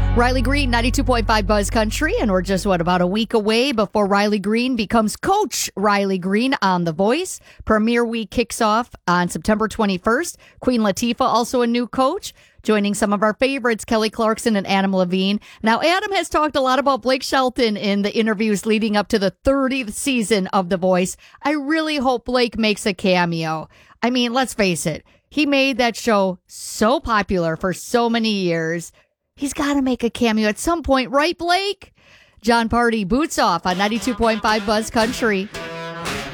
Riley Green, 92.5 Buzz Country, and we're just, about a week away before Riley Green becomes Coach Riley Green on The Voice. Premiere Week kicks off on September 21st. Queen Latifah, also a new coach, joining some of our favorites, Kelly Clarkson and Adam Levine. Now, Adam has talked a lot about Blake Shelton in the interviews leading up to the 30th season of The Voice. I really hope Blake makes a cameo. I mean, let's face it, he made that show so popular for so many years. He's got to make a cameo at some point, right, Blake? John Party, Boots Off on 92.5 Buzz Country.